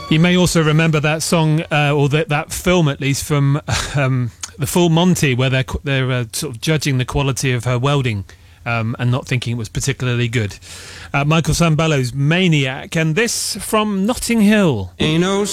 You may also remember that song, or that film at least, from The Full Monty, where they're sort of judging the quality of her welding and not thinking it was particularly good. Michael Sambello's Maniac, and this from Notting Hill. Ain't no